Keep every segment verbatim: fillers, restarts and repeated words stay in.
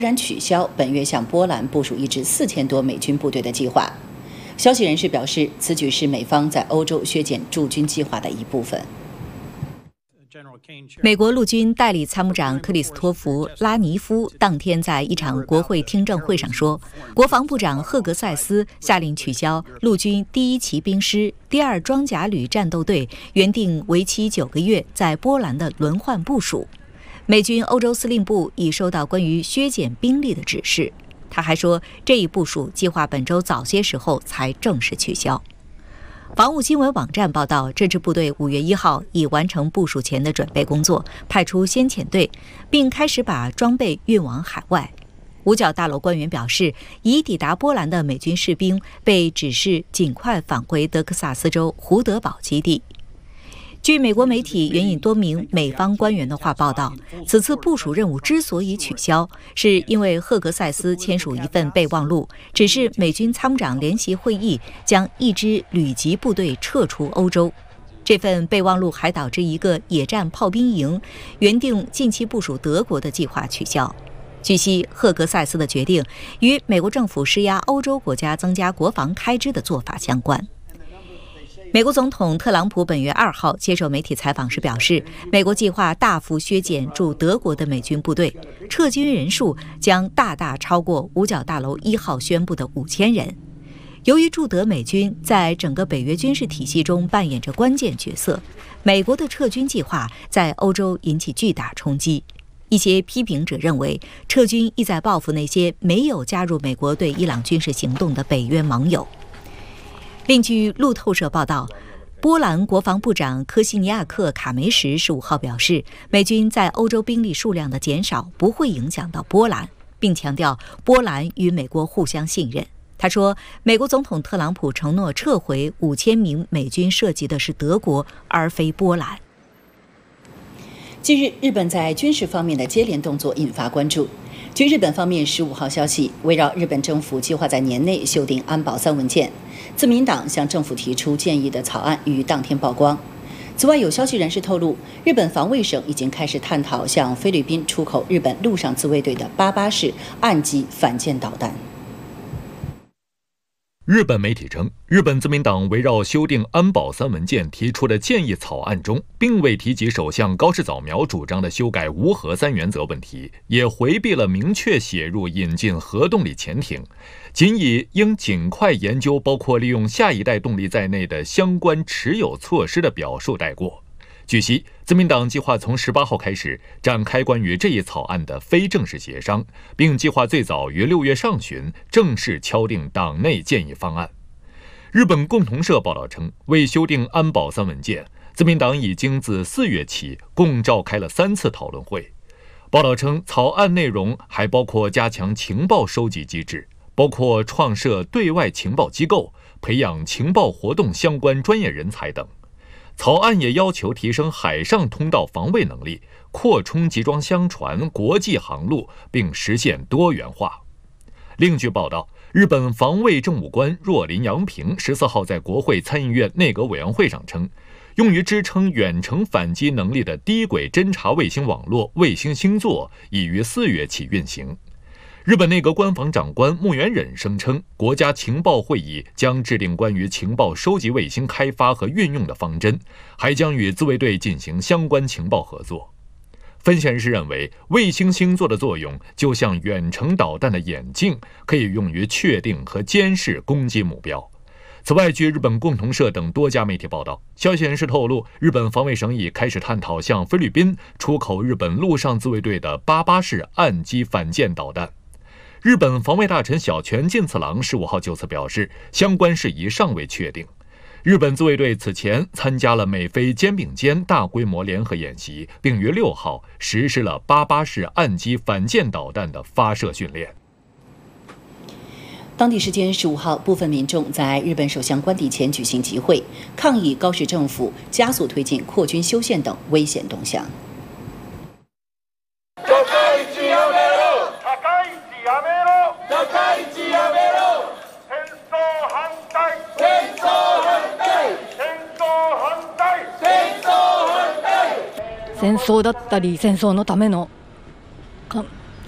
然取消本月向波兰部署一支四千多美军部队的计划。消息人士表示，此举是美方在欧洲削减驻军计划的一部分。 美国陆军代理参谋长克里斯托弗·拉尼夫当天在一场国会听证会上说，国防部长赫格塞斯下令取消陆军第一骑兵师第二装甲旅战斗队原定为期九个月在波兰的轮换部署。美军欧洲司令部已收到关于削减兵力的指示。他还说，这一部署计划本周早些时候才正式取消。防务新闻网站报道，这支部队五月一号已完成部署前的准备工作，派出先遣队，并开始把装备运往海外。五角大楼官员表示，已抵达波兰的美军士兵被指示尽快返回德克萨斯州胡德堡基地。据美国媒体援引多名美方官员的话报道，此次部署任务之所以取消，是因为赫格塞斯签署一份备忘录，指示美军参谋长联席会议将一支旅级部队撤出欧洲。这份备忘录还导致一个野战炮兵营原定近期部署德国的计划取消。据悉，赫格塞斯的决定与美国政府施压欧洲国家增加国防开支的做法相关。美国总统特朗普本月二号接受媒体采访时表示，美国计划大幅削减驻德国的美军部队，撤军人数将大大超过五角大楼一号宣布的五千人。由于驻德美军在整个北约军事体系中扮演着关键角色，美国的撤军计划在欧洲引起巨大冲击。一些批评者认为，撤军意在报复那些没有加入美国对伊朗军事行动的北约盟友。另据路透社报道，波兰国防部长科西尼亚克·卡梅什十五号表示，美军在欧洲兵力数量的减少不会影响到波兰，并强调波兰与美国互相信任。他说，美国总统特朗普承诺撤回五千名美军涉及的是德国，而非波兰。 近日，日本在军事方面的接连动作引发关注。据日本方面十五号消息，围绕日本政府计划在年内修订安保三文件，自民党向政府提出建议的草案于当天曝光。此外，有消息人士透露，日本防卫省已经开始探讨向菲律宾出口日本陆上自卫队的八八式岸基反舰导弹。 日本媒体称，日本自民党围绕修订安保三文件提出的建议草案中，并未提及首相高市早苗主张的修改无核三原则问题，也回避了明确写入引进核动力潜艇，仅以应尽快研究包括利用下一代动力在内的相关持有措施的表述带过。据悉，自民党计划从十八号开始展开关于这一草案的非正式协商，并计划最早于六月上旬正式敲定党内建议方案。日本共同社报道称，为修订安保三文件，自民党已经自四月起共召开了三次讨论会。报道称，草案内容还包括加强情报收集机制，包括创设对外情报机构、培养情报活动相关专业人才等。草案也要求提升海上通道防卫能力，扩充集装箱船国际航路，并实现多元化。另据报道，日本防卫政务官若林洋平十四号在国会参议院内阁委员会上称，用于支撑远程反击能力的低轨侦察卫星网络卫星星座已于四月起运行。日本内阁官房长官木原忍声称，国家情报会议将制定关于情报收集卫星开发和运用的方针，还将与自卫队进行相关情报合作。分析人士认为，卫星星座的作用就像远程导弹的眼镜，可以用于确定和监视攻击目标。此外，据日本共同社等多家媒体报道，消息人士透露，日本防卫省已开始探讨向菲律宾出口日本陆上自卫队的八八式岸基反舰导弹。日本防卫大臣小泉进次郎十五号就此表示，相关事宜尚未确定。日本自卫队此前参加了美菲肩并肩大规模联合演习，并于六号实施了八八式岸基反舰导弹的发射训练。 当地时间十五号，部分民众在日本首相官邸前举行集会，抗议高市政府加速推进扩军修宪等危险动向。 戦争だったり戦争のための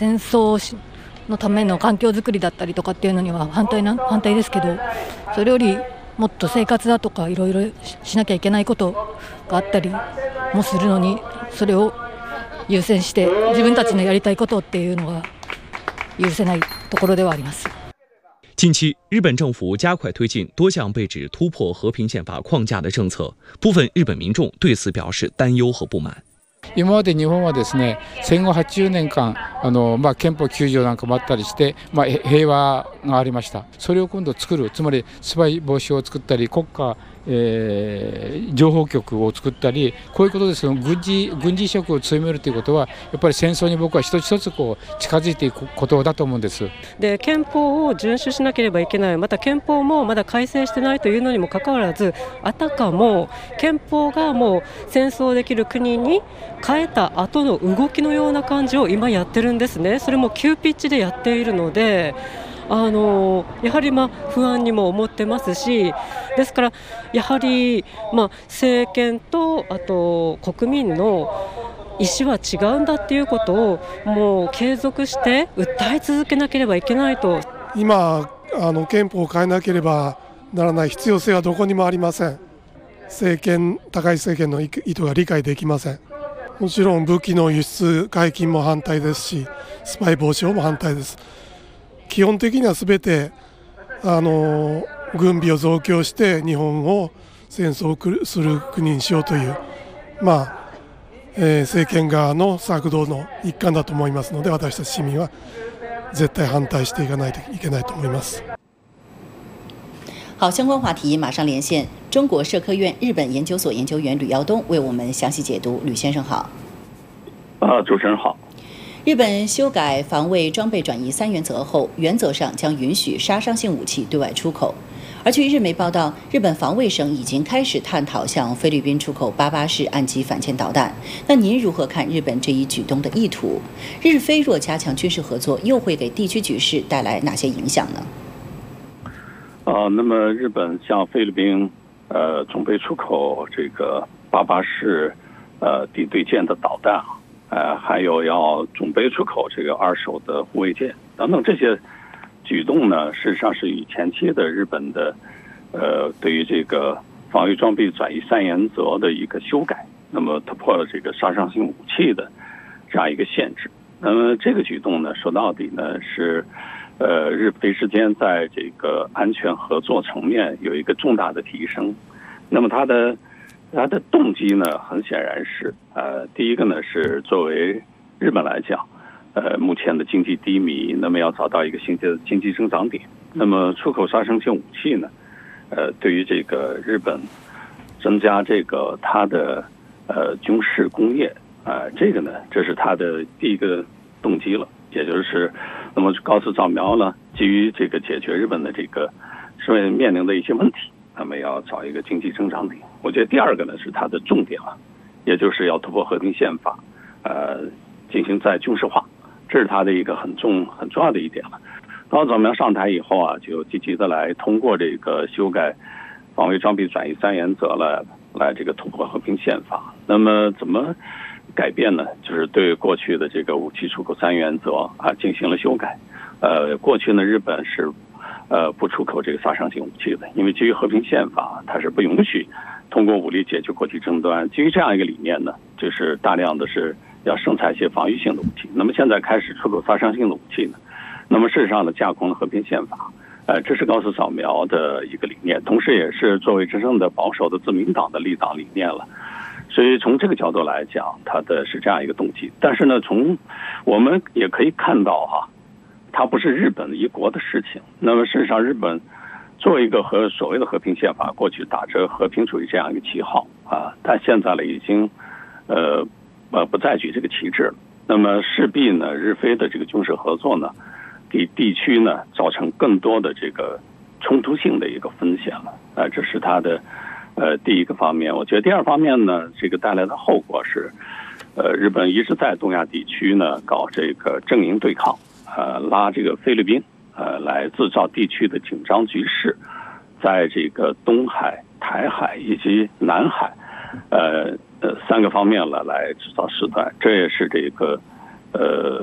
戦争のための環境づくりだったりとかっていうのには反対な反対ですけど、それよりもっと生活だとかいろいろしなきゃいけないことがあったりもするのに、それを優先して自分たちのやりたいことっていうのが許せないところではあります。 近期，日本政府加快推进多项被指突破和平宪法框架的政策，部分日本民众对此表示担忧和不満。 今まで日本はですね、戦後はちじゅうねんかんあの、まあ、憲法きゅうじょうなんかもあったりして、まあ、平和がありました。それを今度作る、つまりスパイ防止を作ったり、国家、えー、情報局を作ったり、こういうことですけど、軍事軍事色を強めるということはやっぱり戦争に僕は一つ一つこう近づいていくことだと思うんです。 で、憲法を遵守しなければいけない、また憲法もまだ改正してないというのにもかかわらず、あたかも憲法がもう戦争できる国に変えた後の動きのような感じを今やってるんですね。それも急ピッチでやっているので、あのやはりまあ不安にも思ってますし、ですからやはりまあ政権とあと国民の意思は違うんだっていうことをもう継続して訴え続けなければいけないと。 今あの憲法を変えなければならない必要性はどこにもありません。政権高い政権の意図が理解できません。もちろん武器の輸出解禁も反対ですし、スパイ防止法も反対です。基本的にはすべてあの軍備を増強して日本を戦争をする国にしようという、まあえー、政権側の策動の一環だと思いますので、私たち市民は絶対反対していかないといけないと思います。 好，相关话题马上连线中国社科院日本研究所研究员吕耀东，为我们详细解读。吕先生好。 啊，主持人好。 日本修改防卫装备转移三原则后，原则上将允许杀伤性武器对外出口。而据日媒报道，日本防卫省已经开始探讨向菲律宾出口八八式岸基反舰导弹。那您如何看日本这一举动的意图？日菲若加强军事合作，又会给地区局势带来哪些影响呢？ 呃，那么日本向菲律宾呃准备出口这个八八式呃地对舰的导弹。呃，还有要准备出口这个二手的护卫舰等等这些举动呢，事实上是与前期的日本的呃对于这个防御装备转移三原则的一个修改，那么突破了这个杀伤性武器的这样一个限制。那么这个举动呢，说到底呢是呃日菲之间在这个安全合作层面有一个重大的提升。那么它的它的动机呢，很显然是，呃，第一个呢是作为日本来讲，呃，目前的经济低迷，那么要找到一个新的经济增长点。那么出口杀伤性武器呢，呃，对于这个日本增加这个它的呃军事工业，啊、呃，这个呢，这是它的第一个动机了，也就是，那么高市早苗呢，基于这个解决日本的这个社会面临的一些问题。那么要找一个经济增长点，我觉得第二个呢是它的重点了，也就是要突破和平宪法，呃，进行再军事化，这是它的一个很重很重要的一点了。高市早苗上台以后啊，就积极的来通过这个修改防卫装备转移三原则了，来这个突破和平宪法。那么怎么改变呢？就是对过去的这个武器出口三原则啊进行了修改。呃，过去呢日本是。呃，不出口这个杀伤性武器的，因为基于和平宪法，它是不允许通过武力解决国际争端。基于这样一个理念呢，就是大量的是要生产一些防御性的武器。那么现在开始出口杀伤性的武器呢，那么事实上呢，架空了和平宪法。呃，这是高市早苗的一个理念，同时也是作为真正的保守的自民党的立党理念了。所以从这个角度来讲，它的是这样一个动机。但是呢，从我们也可以看到哈。它不是日本一国的事情。那么事实上，日本作为一个和所谓的和平宪法，过去打着和平主义这样一个旗号啊，但现在呢已经呃呃不再举这个旗帜了。那么势必呢，日菲的这个军事合作呢，给地区呢造成更多的这个冲突性的一个风险了。啊，这是它的呃第一个方面。我觉得第二方面呢，这个带来的后果是，呃，日本一直在东亚地区呢搞这个阵营对抗。呃，拉这个菲律宾，呃，来制造地区的紧张局势，在这个东海、台海以及南海，呃呃三个方面了来制造事端，这也是这个呃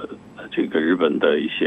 这个日本的一些